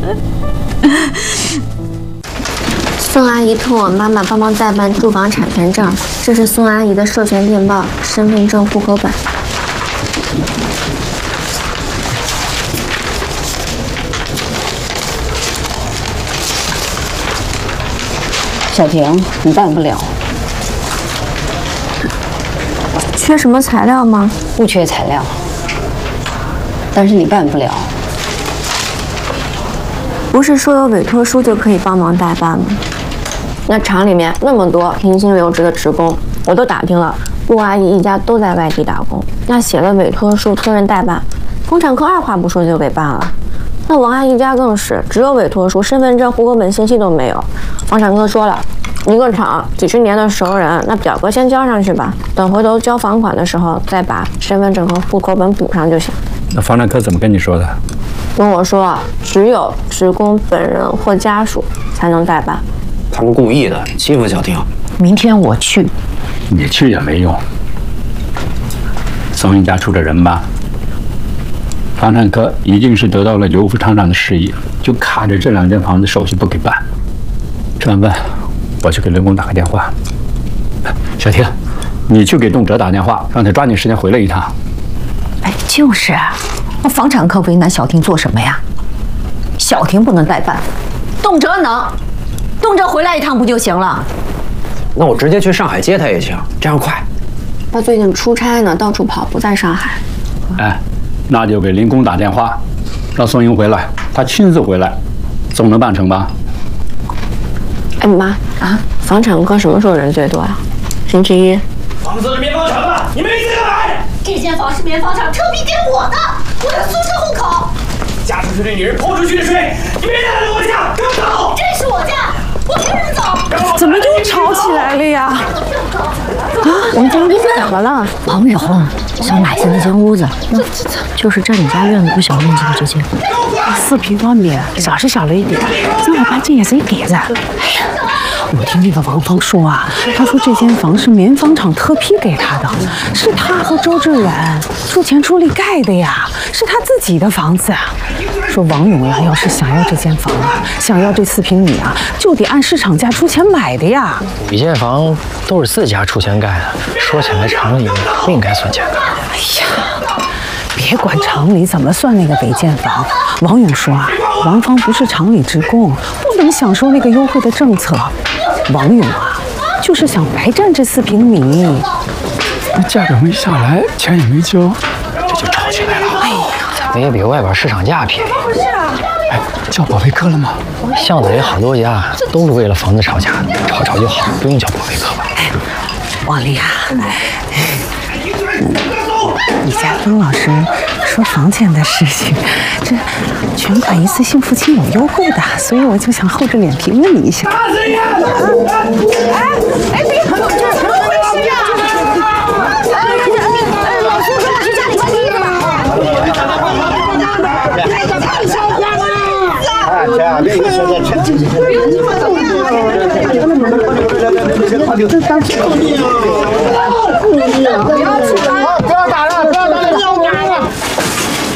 宋阿姨托我妈妈帮忙代办住房产权证，这是宋阿姨的授权电报、身份证、户口本。 小婷，你办不了。 缺什么材料吗？ 不缺材料，但是你办不了。 不是说有委托书就可以帮忙代办吗？那厂里面那么多平薪留职的职工，我都打听了，陆阿姨一家都在外地打工。那写了委托书托人代办，妇产科二话不说就给办了。那王阿姨家更是只有委托书，身份证、户口本信息都没有。房产科说了，一个厂几十年的熟人，那表格先交上去吧，等回头交房款的时候再把身份证和户口本补上就行。 那房产科怎么跟你说的？ 跟我说，只有职工本人或家属才能代办。 他们故意的，欺负小婷。 明天我去。 你去也没用。宋云家出的人吧，房产科已经是得到了刘副厂长的示意，就卡着这2间房子手续不给办。这样办，我去给刘工打个电话。小婷，你去给动辄打电话，让他抓紧时间回来一趟。 哎，就是啊，那房产科为难小婷做什么呀？小婷不能代办，动辄能，动辄回来一趟不就行了？ 那我直接去上海接他也行，这样快。 他最近出差呢，到处跑，不在上海。 哎，那就给林工打电话，让宋英回来，他亲自回来，总能办成吧？ 哎妈啊，房产科什么时候人最多啊？星期一。 房子是棉纺厂的，你没资格买。 这间房是棉纺厂车皮给我的，我的租车户口。 嫁出去的女人泼出去的水，你别再来我家，给我走！ 这是我家，我凭什么走？ 怎么又吵起来了呀？ 王经理怎么了？ 王永想买下那间屋子，就是在你家院子不小面积的这间 4平方米，小是小了一点，那我搬进也是一点子。我听那个王芳说啊，他说这间房是棉纺厂特批给他的，是他和周志远出钱出力盖的呀，是他自己的房子。说王勇呀，要是想要这间房啊，想要这4平米啊，就得按市场价出钱买的呀。 一间房都是自家出钱盖的，说起来厂里不应该算钱的。 哎呀，别管厂里怎么算那个违建房，王勇说啊，王芳不是厂里职工，不能享受那个优惠的政策。王勇啊，就是想白占这4平米。 那价格没下来，钱也没交，这就吵起来了。 哎呀， 怎么也比外边市场价便宜。 哎，叫保卫科了吗？ 巷子里好多家都是为了房子吵架的，吵吵就好，不用叫保卫科吧？ 王丽啊，你家曾老师说房钱的事情，这全款一次性付清有优惠的，所以我就想厚着脸皮问你一下。别，怎么回事呀？ 老苏说我去家里穿衣服太嚣张了！别一说这陈经不要打了，